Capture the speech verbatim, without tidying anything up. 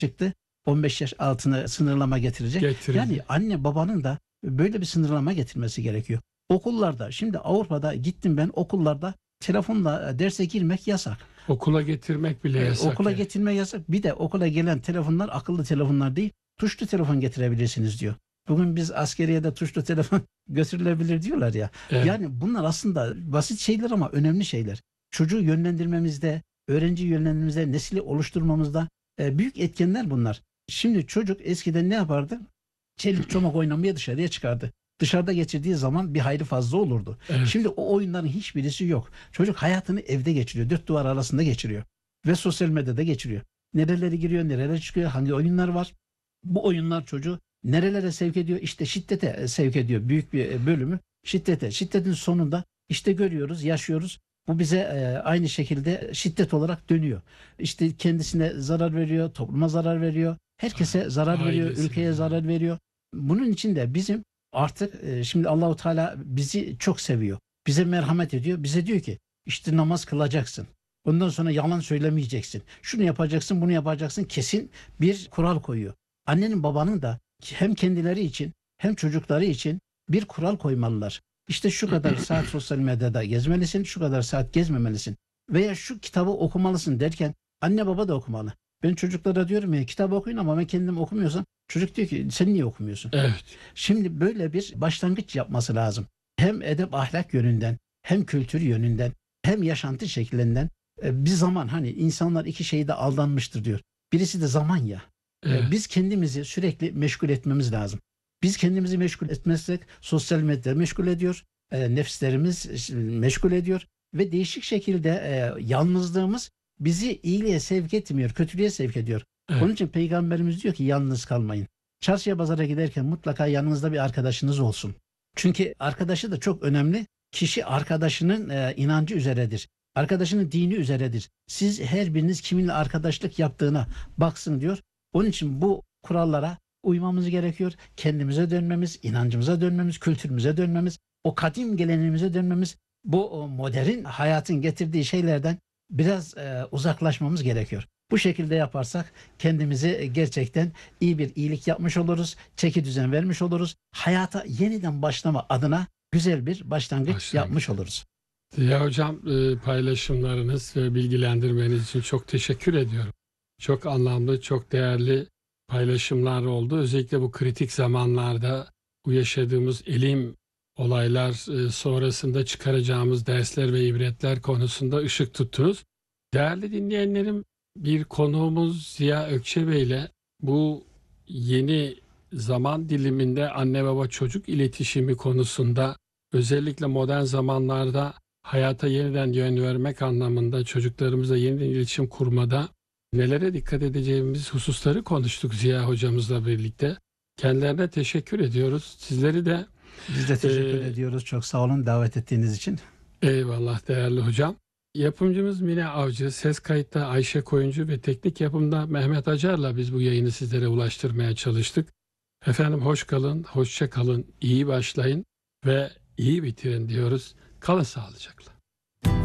çıktı. on beş yaş altını sınırlama getirecek. Getirecek. Yani anne babanın da böyle bir sınırlama getirmesi gerekiyor. Okullarda, şimdi Avrupa'da gittim ben, okullarda telefonla derse girmek yasak. Okula getirmek bile E, yasak. okula yani. getirme yasak. Bir de okula gelen telefonlar akıllı telefonlar değil, tuşlu telefon getirebilirsiniz diyor. Bugün biz askeriyede tuşlu telefon götürülebilir diyorlar ya. Evet. Yani bunlar aslında basit şeyler ama önemli şeyler. Çocuğu yönlendirmemizde, öğrenci yönlendirmemizde, nesili oluşturmamızda e, büyük etkenler bunlar. Şimdi çocuk eskiden ne yapardı? Çelik çomak oynamaya dışarıya çıkardı. Dışarıda geçirdiği zaman bir hayli fazla olurdu. Evet. Şimdi o oyunların hiçbirisi yok. Çocuk hayatını evde geçiriyor. Dört duvar arasında geçiriyor. Ve sosyal medyada geçiriyor. Nereleri giriyor, nerelere çıkıyor, hangi oyunlar var. Bu oyunlar çocuğu nerelere sevk ediyor? İşte şiddete e, sevk ediyor. Büyük bir e, bölümü şiddete. Şiddetin sonunda işte görüyoruz, yaşıyoruz. Bu bize e, aynı şekilde şiddet olarak dönüyor. İşte kendisine zarar veriyor, topluma zarar veriyor. Herkese zarar veriyor, Ailesine ülkeye zarar. zarar veriyor. Bunun için de bizim artık e, şimdi Allahu Teala bizi çok seviyor. Bize merhamet ediyor. Bize diyor ki işte namaz kılacaksın. Ondan sonra yalan söylemeyeceksin. Şunu yapacaksın, bunu yapacaksın. Kesin bir kural koyuyor. Annenin babanın da hem kendileri için hem çocukları için bir kural koymalılar. İşte şu kadar saat sosyal medyada gezmelisin, şu kadar saat gezmemelisin. Veya şu kitabı okumalısın derken anne baba da okumalı. Ben çocuklara diyorum ya, kitap okuyun ama ben kendim okumuyorsam, çocuk diyor ki sen niye okumuyorsun? Evet. Şimdi böyle bir başlangıç yapması lazım. Hem edep ahlak yönünden, hem kültür yönünden, hem yaşantı şeklinden. E, bir zaman, hani insanlar iki şeyde aldanmıştır diyor. Birisi de zaman ya. E, Evet. Biz kendimizi sürekli meşgul etmemiz lazım. Biz kendimizi meşgul etmezsek sosyal medya meşgul ediyor, e, nefslerimiz e, meşgul ediyor ve değişik şekilde e, yalnızlığımız bizi iyiliğe sevk etmiyor, kötülüğe sevk ediyor. Evet. Onun için Peygamberimiz diyor ki yalnız kalmayın. Çarşıya pazara giderken mutlaka yanınızda bir arkadaşınız olsun. Çünkü arkadaşı da çok önemli. Kişi arkadaşının e, inancı üzeredir. Arkadaşının dini üzeredir. Siz her biriniz kiminle arkadaşlık yaptığına baksın diyor. Onun için bu kurallara uymamız gerekiyor. Kendimize dönmemiz, inancımıza dönmemiz, kültürümüze dönmemiz, o kadim geleneğimize dönmemiz, bu o modern hayatın getirdiği şeylerden biraz e, uzaklaşmamız gerekiyor. Bu şekilde yaparsak kendimizi gerçekten iyi bir iyilik yapmış oluruz, çeki düzen vermiş oluruz. Hayata yeniden başlama adına güzel bir başlangıç, Başlangıç. yapmış oluruz. Ziya Hocam, e, paylaşımlarınız ve bilgilendirmeniz için çok teşekkür ediyorum. Çok anlamlı, çok değerli paylaşımlar oldu. Özellikle bu kritik zamanlarda bu yaşadığımız elim olaylar e, sonrasında çıkaracağımız dersler ve ibretler konusunda ışık tuttunuz. Değerli dinleyenlerim, bir konuğumuz Ziya Ökçebey ile bu yeni zaman diliminde anne baba çocuk iletişimi konusunda, özellikle modern zamanlarda hayata yeniden yön vermek anlamında çocuklarımızla yeniden iletişim kurmada nelere dikkat edeceğimiz hususları konuştuk Ziya hocamızla birlikte. Kendilerine teşekkür ediyoruz. Sizleri de Biz de teşekkür Ee, ediyoruz. Çok sağ olun davet ettiğiniz için. eyvallah değerli hocam. Yapımcımız Mine Avcı, ses kayıtta Ayşe Koyuncu ve teknik yapımda Mehmet Acar'la biz bu yayını sizlere ulaştırmaya çalıştık. Efendim hoş kalın, hoşça kalın, iyi başlayın ve iyi bitirin diyoruz. Kalın sağlıcakla.